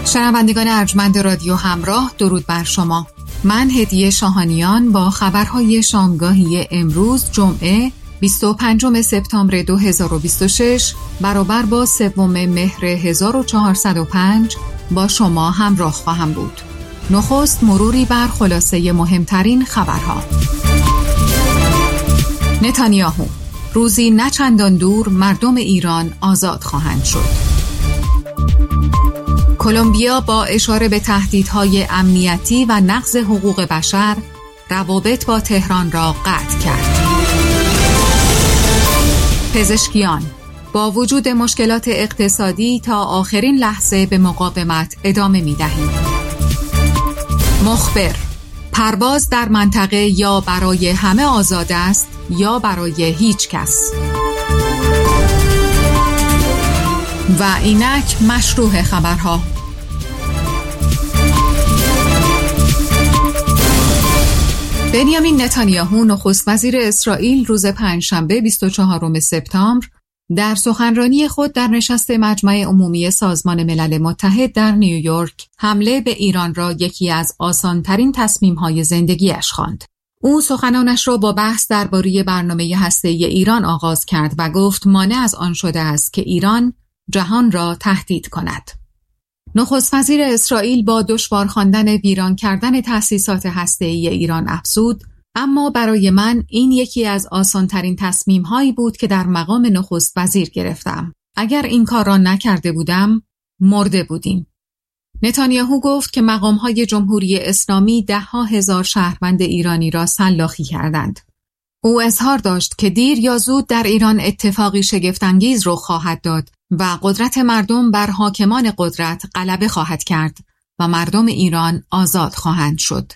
شنوندگان ارجمند رادیو همراه، درود بر شما. من هدیه شاهانیان با خبرهای شامگاهی امروز جمعه 25 سپتامبر 2026 برابر با 3 مهر 1405 با شما همراه خواهم بود. نخست مروری بر خلاصه مهمترین خبرها. نتانیاهو: روزی نه چندان دور مردم ایران آزاد خواهند شد. کلمبیا با اشاره به تهدیدهای امنیتی و نقض حقوق بشر روابط با تهران را قطع کرد. پزشکیان: با وجود مشکلات اقتصادی تا آخرین لحظه به مقاومت ادامه می‌دهیم. مخبر: پرواز در منطقه یا برای همه آزاد است یا برای هیچ کس. و اینک مشروع خبرها. بنیامین نتانیاهو نخست وزیر اسرائیل روز پنجشنبه 24 سپتامبر در سخنرانی خود در نشست مجمع عمومی سازمان ملل متحد در نیویورک حمله به ایران را یکی از آسان‌ترین تصمیم‌های زندگیش خواند. او سخنانش را با بحث درباره برنامه هسته‌ای ایران آغاز کرد و گفت مانع از آن شده است که ایران جهان را تهدید کند. نخست وزیر اسرائیل با دشوار خواندن ویران کردن تأسیسات هسته‌ای ایران افزود: اما برای من این یکی از آسان‌ترین تصمیم‌هایی بود که در مقام نخست وزیر گرفتم. اگر این کار را نکرده بودم، مرده بودیم. نتانیاهو گفت که مقام‌های جمهوری اسلامی 10,000 شهروند ایرانی را سلاخی کردند. او اظهار داشت که دیر یا زود در ایران اتفاقی شگفت‌انگیز رخ خواهد داد و قدرت مردم بر حاکمان قدرت غلبه خواهد کرد و مردم ایران آزاد خواهند شد.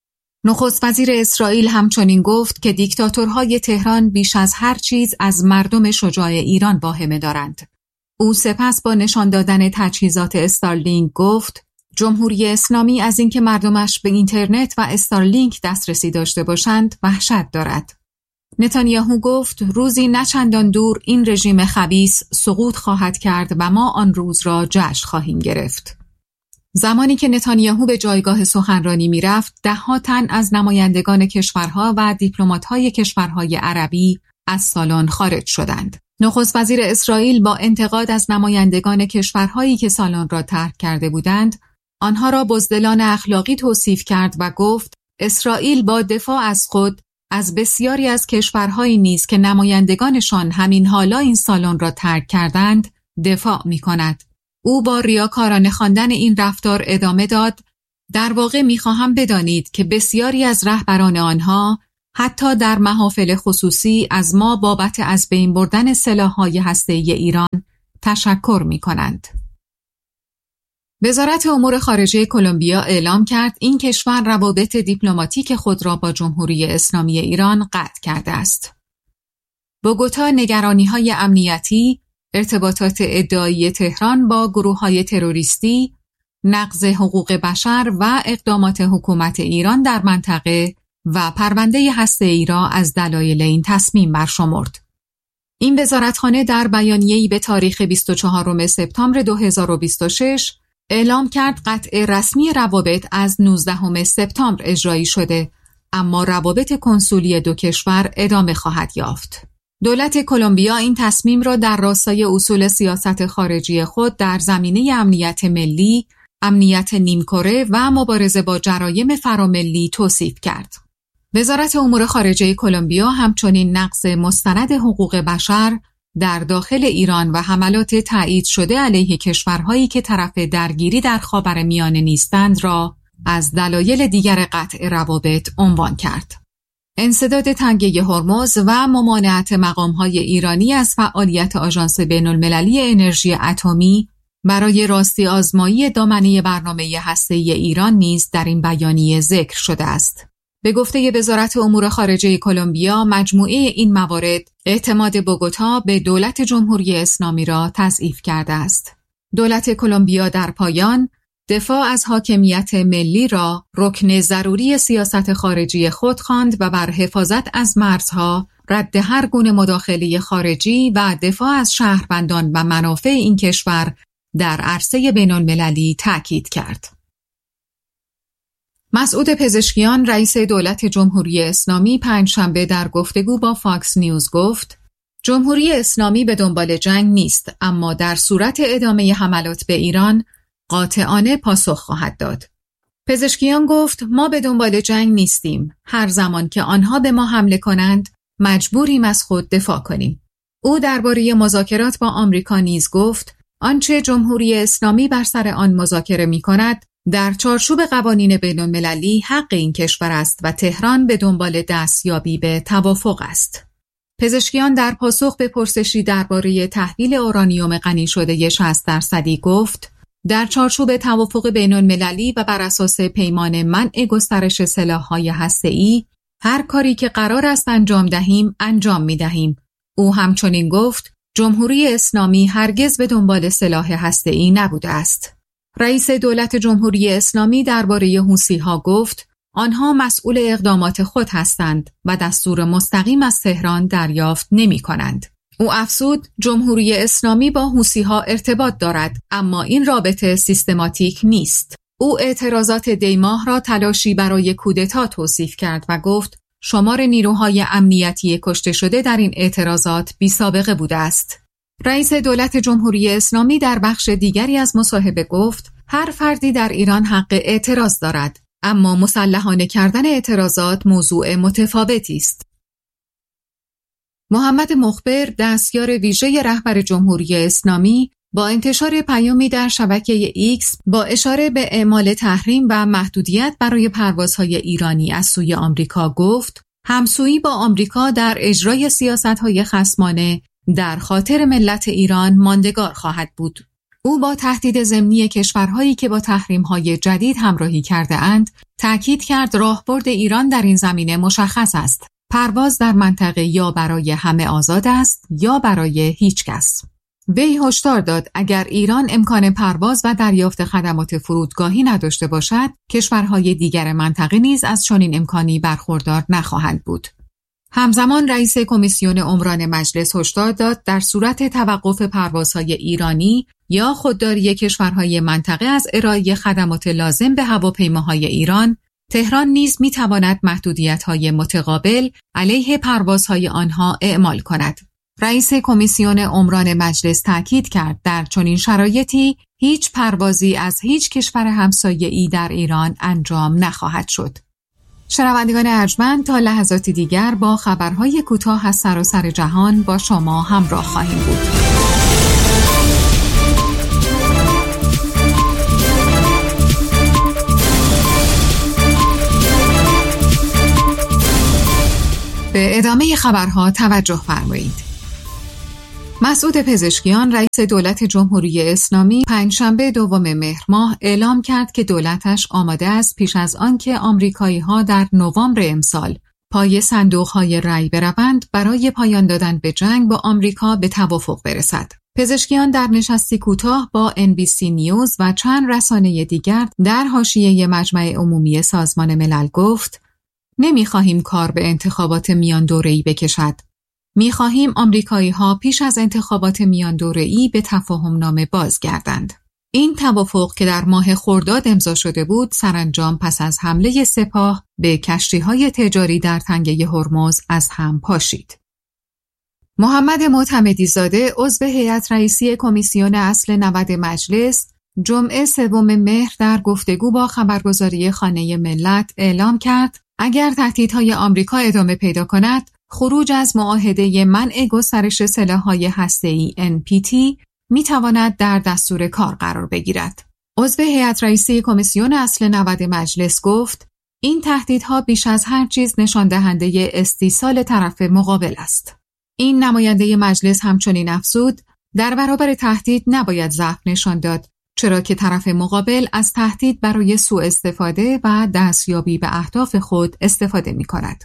نخست وزیر اسرائیل همچنین گفت که دیکتاتورهای تهران بیش از هر چیز از مردم شجاع ایران واهمه دارند. او سپس با نشان دادن تجهیزات استارلینک گفت جمهوری اسلامی از اینکه مردمش به اینترنت و استارلینک دسترسی داشته باشند وحشت دارد. نتانیاهو گفت روزی نه چندان دور این رژیم خبیث سقوط خواهد کرد و ما آن روز را جشن خواهیم گرفت. زمانی که نتانیاهو به جایگاه سخنرانی می‌رفت، 10 تن از نمایندگان کشورها و دیپلمات‌های کشورهای عربی از سالن خارج شدند. نخست وزیر اسرائیل با انتقاد از نمایندگان کشورهایی که سالن را ترک کرده بودند، آنها را بزدلان اخلاقی توصیف کرد و گفت اسرائیل با دفاع از خود از بسیاری از کشورهایی نیز که نمایندگانشان همین حالا این سالن را ترک کردند دفاع می‌کند. او با ریاکارانه خواندن این رفتار ادامه داد: در واقع می‌خواهم بدانید که بسیاری از رهبران آنها حتی در محافل خصوصی از ما بابت از بین بردن سلاح‌های هسته‌ای ایران تشکر می‌کنند. وزارت امور خارجه کلمبیا اعلام کرد این کشور روابط دیپلماتیک خود را با جمهوری اسلامی ایران قطع کرده است. بوگوتا نگرانی‌های امنیتی، ارتباطات ادعایی تهران با گروه‌های تروریستی، نقض حقوق بشر و اقدامات حکومت ایران در منطقه و پرونده هسته‌ای را از دلایل این تصمیم برشمرد. این وزارتخانه در بیانیه‌ای به تاریخ 24 سپتامبر 2026 اعلام کرد قطع رسمی روابط از 19 سپتامبر اجرایی شده، اما روابط کنسولی دو کشور ادامه خواهد یافت. دولت کلمبیا این تصمیم را در راستای اصول سیاست خارجی خود در زمینه امنیت ملی، امنیت نیمکره و مبارزه با جرایم فراملی توصیف کرد. وزارت امور خارجه کلمبیا همچنین نقض مستند حقوق بشر در داخل ایران و حملات تایید شده علیه کشورهایی که طرف درگیری در خاورمیانه نیستند را از دلایل دیگر قطع روابط عنوان کرد. انسداد تنگه هرمز و ممانعت مقام‌های ایرانی از فعالیت آژانس بین‌المللی انرژی اتمی برای راستی آزمایی دامنه برنامه هسته‌ای ایران نیز در این بیانیه ذکر شده است. به گفته وزارت امور خارجه کلمبیا، مجموعه این موارد اعتماد بوگوتا به دولت جمهوری اسلامی را تضعیف کرده است. دولت کلمبیا در پایان دفاع از حاکمیت ملی را رکن ضروری سیاست خارجی خود خواند و بر حفاظت از مرزها، رد هر گونه مداخله خارجی و دفاع از شهروندان و منافع این کشور در عرصه بین‌المللی تأکید کرد. مسعود پزشکیان رئیس دولت جمهوری اسلامی پنجشنبه در گفتگو با فاکس نیوز گفت جمهوری اسلامی به دنبال جنگ نیست، اما در صورت ادامه حملات به ایران قاطعانه پاسخ خواهد داد. پزشکیان گفت ما به دنبال جنگ نیستیم. هر زمان که آنها به ما حمله کنند مجبوریم از خود دفاع کنیم. او درباره مذاکرات با آمریکا نیز گفت آنچه جمهوری اسلامی بر سر آن مذاکره می کند در چارچوب قوانین بین‌المللی حق این کشور است و تهران به دنبال دستیابی به توافق است. پزشکیان در پاسخ به پرسشی درباره تحویل اورانیوم غنی شده 60% گفت در چارچوب توافق بین‌المللی و بر اساس پیمان منع گسترش سلاح‌های هسته‌ای هر کاری که قرار است انجام دهیم انجام می‌دهیم. او همچنین گفت جمهوری اسلامی هرگز به دنبال سلاح هسته‌ای نبوده است. رئیس دولت جمهوری اسلامی درباره حوثی‌ها گفت آنها مسئول اقدامات خود هستند و دستور مستقیم از تهران دریافت نمی‌کنند. او افزود جمهوری اسلامی با حوثی‌ها ارتباط دارد، اما این رابطه سیستماتیک نیست. او اعتراضات دیماه را تلاشی برای کودتا توصیف کرد و گفت شمار نیروهای امنیتی کشته شده در این اعتراضات بی‌سابقه بوده است. رئیس دولت جمهوری اسلامی در بخش دیگری از مصاحبه گفت هر فردی در ایران حق اعتراض دارد، اما مسلحانه کردن اعتراضات موضوع متفاوتی است. محمد مخبر دستیار ویژه رهبر جمهوری اسلامی با انتشار پیامی در شبکه ایکس با اشاره به اعمال تحریم و محدودیت برای پروازهای ایرانی از سوی آمریکا گفت همسویی با آمریکا در اجرای سیاست‌های خصمانه در خاطر ملت ایران ماندگار خواهد بود. او با تهدید ضمنی کشورهایی که با تحریم‌های جدید همراهی کرده اند تأکید کرد راهبرد ایران در این زمینه مشخص است. پرواز در منطقه یا برای همه آزاد است یا برای هیچ کس. وی هشدار داد اگر ایران امکان پرواز و دریافت خدمات فرودگاهی نداشته باشد، کشورهای دیگر منطقه نیز از چنین امکانی برخوردار نخواهند بود. همزمان رئیس کمیسیون عمران مجلس هشدار داد در صورت توقف پروازهای ایرانی یا خودداری کشورهای منطقه از ارائه خدمات لازم به هواپیماهای ایران، تهران نیز می‌تواند محدودیت‌های متقابل علیه پروازهای آنها اعمال کند. رئیس کمیسیون عمران مجلس تاکید کرد در چنین شرایطی هیچ پروازی از هیچ کشور همسایه‌ای در ایران انجام نخواهد شد. شنوندگان ارجمند تا لحظاتی دیگر با خبرهای کوتاه از سراسر جهان با شما همراه خواهیم بود. به ادامه خبرها توجه فرمایید. مسعود پزشکیان رئیس دولت جمهوری اسلامی پنجشنبه 2 مهر ماه اعلام کرد که دولتش آماده است پیش از آنکه آمریکایی‌ها در نوامبر امسال پای صندوق‌های رای بروند برای پایان دادن به جنگ با آمریکا به توافق برسد. پزشکیان در نشستی کوتاه با NBC نیوز و چند رسانه دیگر در حاشیه مجمع عمومی سازمان ملل گفت نمی‌خواهیم کار به انتخابات میان دوره‌ای بکشد. می‌خواهیم آمریکایی‌ها پیش از انتخابات میان دوره‌ای به تفاهم‌نامه بازگردند. این توافق که در ماه خرداد امضا شده بود، سرانجام پس از حمله سپاه به کشتی‌های تجاری در تنگه هرمز از هم پاشید. محمد معتمدی زاده عضو هیئت رئیسی کمیسیون اصل 90 مجلس جمعه 3 مهر در گفتگو با خبرگزاری خانه ملت اعلام کرد اگر تهدیدهای آمریکا ادامه پیدا کند، خروج از معاهده منع گسترش سلاح‌های هسته‌ای NPT می‌تواند در دستور کار قرار بگیرد. عضو هیئت رئیسی کمیسیون اصل 90 مجلس گفت این تهدیدها بیش از هر چیز نشان دهنده استیصال طرف مقابل است. این نماینده مجلس همچنین افزود در برابر تهدید نباید ضعف نشان داد، چرا که طرف مقابل از تهدید برای سوء استفاده و دستیابی به اهداف خود استفاده می‌کند.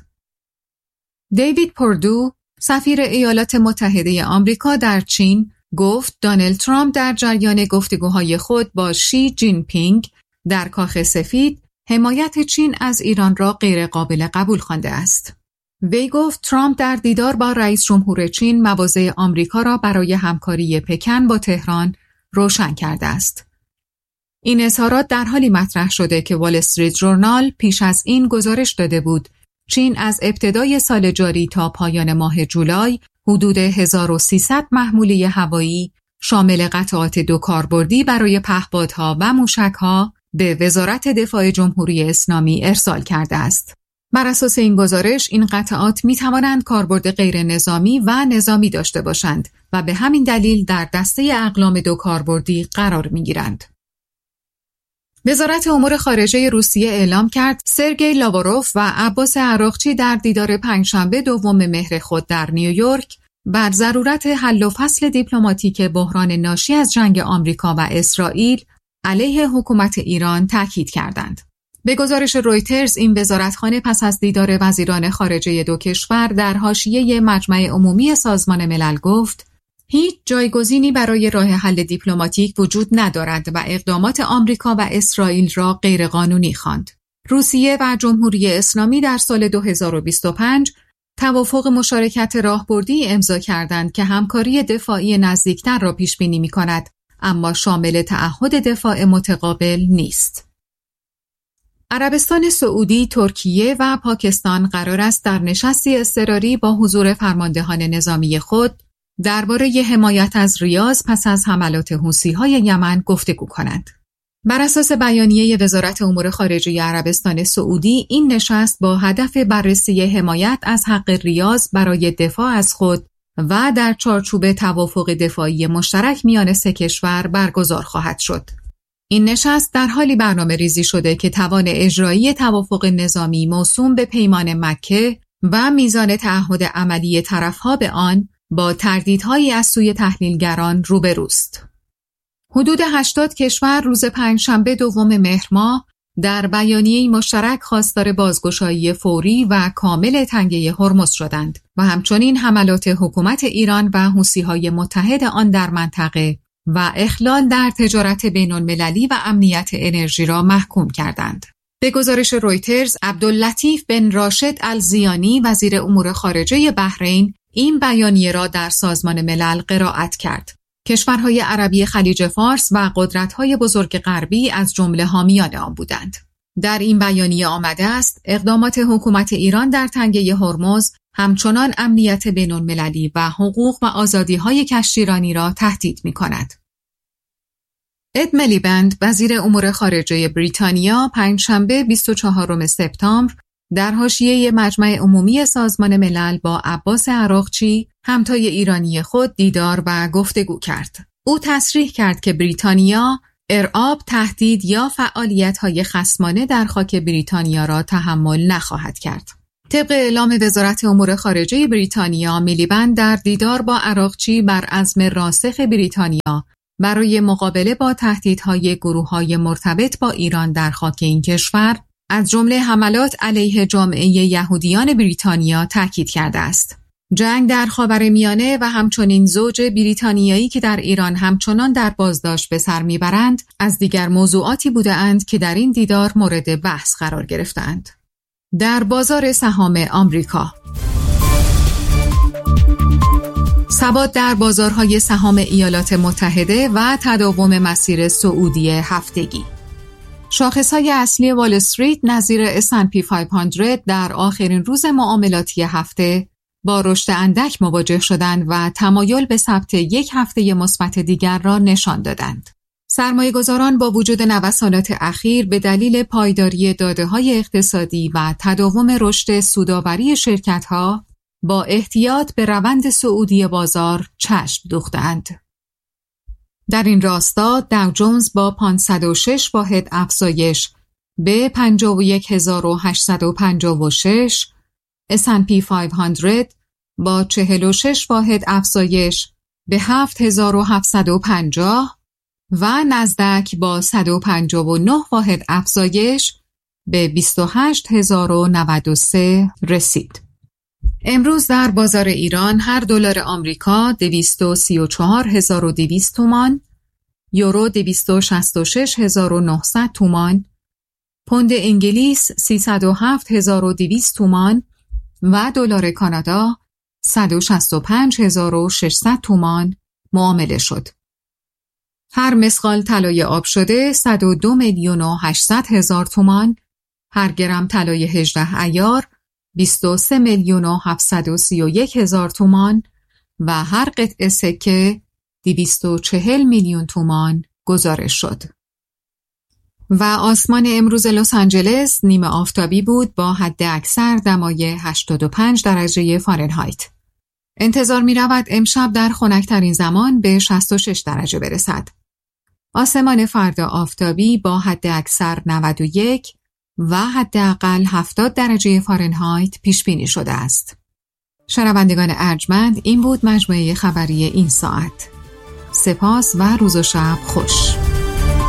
دیوید پردو، سفیر ایالات متحده آمریکا در چین، گفت دونالد ترامپ در جریان گفتگوهای خود با شی جین پینگ در کاخ سفید حمایت چین از ایران را غیر قابل قبول خوانده است. وی گفت ترامپ در دیدار با رئیس جمهور چین مواضع آمریکا را برای همکاری پکن با تهران روشن کرده است. این اظهارات در حالی مطرح شده که وال استریت ژورنال پیش از این گزارش داده بود چین از ابتدای سال جاری تا پایان ماه جولای حدود 1300 محموله هوایی شامل قطعات 2 کاربردی برای پهپادها و موشک‌ها به وزارت دفاع جمهوری اسلامی ارسال کرده است. بر اساس این گزارش این قطعات می توانند کاربرد غیر نظامی و نظامی داشته باشند و به همین دلیل در دسته اقلام 2 کاربردی قرار می گیرند. وزارت امور خارجه روسیه اعلام کرد سرگئی لاواروف و عباس عراقچی در دیدار پنجشنبه 2 مهر خود در نیویورک بر ضرورت حل و فصل دیپلماتیک بحران ناشی از جنگ آمریکا و اسرائیل علیه حکومت ایران تاکید کردند. به گزارش رویترز این وزارتخانه پس از دیدار وزیران خارجه 2 کشور در حاشیه مجمع عمومی سازمان ملل گفت هیچ جایگزینی برای راه حل دیپلماتیک وجود ندارد و اقدامات آمریکا و اسرائیل را غیرقانونی خواند. روسیه و جمهوری اسلامی در سال 2025 توافق مشارکت راهبردی امضا کردند که همکاری دفاعی نزدیکتر را پیش بینی می‌کند، اما شامل تعهد دفاع متقابل نیست. عربستان سعودی، ترکیه و پاکستان قرار است در نشستی اضطراری با حضور فرماندهان نظامی خود درباره حمایت از ریاض پس از حملات حوثی‌های یمن گفتگو کنند. بر اساس بیانیه وزارت امور خارجه عربستان سعودی، این نشست با هدف بررسی حمایت از حق ریاض برای دفاع از خود و در چارچوب توافق دفاعی مشترک میان 3 کشور برگزار خواهد شد. این نشست در حالی برنامه ریزی شده که توان اجرایی توافق نظامی موسوم به پیمان مکه و میزان تعهد عملی طرفها به آن با تردیدهایی از سوی تحلیلگران روبروست. حدود 80 کشور روز پنجشنبه 2 مهر ماه در بیانیه مشترک خواستار بازگشایی فوری و کامل تنگه هرمز شدند و همچنین حملات حکومت ایران و حوثی‌های متحد آن در منطقه و اخلال در تجارت بین‌المللی و امنیت انرژی را محکوم کردند. به گزارش رویترز، عبداللطیف بن راشد الزیانی وزیر امور خارجه بحرین این بیانیه را در سازمان ملل قرائت کرد. کشورهای عربی خلیج فارس و قدرت‌های بزرگ غربی از جمله حامیان آن بودند. در این بیانیه آمده است اقدامات حکومت ایران در تنگه هرمز همچنان امنیت بین‌المللی و حقوق و آزادی‌های کشتیرانی را تهدید می‌کند. اد میلیبند وزیر امور خارجه بریتانیا پنجشنبه 24 سپتامبر در حاشیه مجمع عمومی سازمان ملل با عباس عراقچی همتای ایرانی خود دیدار و گفتگو کرد. او تصریح کرد که بریتانیا ارعاب، تهدید یا فعالیت‌های خصمانه در خاک بریتانیا را تحمل نخواهد کرد. طبق اعلام وزارت امور خارجه بریتانیا، میلیبند در دیدار با عراقچی بر عزم راسخ بریتانیا برای مقابله با تهدیدهای گروه‌های مرتبط با ایران در خاک این کشور از جمله حملات علیه جامعه یهودیان بریتانیا تاکید کرده است. جنگ در خاورمیانه و همچنین زوج بریتانیایی که در ایران همچنان در بازداشت به سر میبرند از دیگر موضوعاتی بودند که در این دیدار مورد بحث قرار گرفتند. در بازار سهام آمریکا، ثبات در بازارهای سهام ایالات متحده و تداوم مسیر صعودی هفتگی. شاخصهای اصلی وال استریت نظیر S&P 500 در آخرین روز معاملاتی هفته با رشد اندک مواجه شدند و تمایل به ثبت 1 هفته مثبت دیگر را نشان دادند. سرمایه‌گذاران با وجود نوسانات اخیر به دلیل پایداری داده‌های اقتصادی و تداوم رشد سودآوری شرکت‌ها با احتیاط به روند صعودی بازار چشم دوختند. در این راستا داو جونز با 506 واحد افزایش به 51856، S&P 500 با 46 واحد افزایش به 7750 و نزدک با 159 واحد افزایش به 28093 رسید. امروز در بازار ایران هر دلار آمریکا 234200 تومان، یورو 266900 تومان، پوند انگلیس 307200 تومان و دلار کانادا 165600 تومان معامله شد. هر مسقال طلای آب شده 102,800,000 تومان، هر گرم طلای 18 عیار 23,731,000 تومان و هر قطعه سکه 240 میلیون تومان گزارش شد. و آسمان امروز لس آنجلس نیمه آفتابی بود با حد اکثر دمای 85 درجه فارنهایت. انتظار می رود امشب در خنک‌ترین زمان به 66 درجه برسد. آسمان فردا آفتابی با حد اکثر 91 و حداقل 70 درجه فارنهایت پیش بینی شده است. شنوندگان ارجمند، این بود مجموعه خبری این ساعت. سپاس و روز و شب خوش.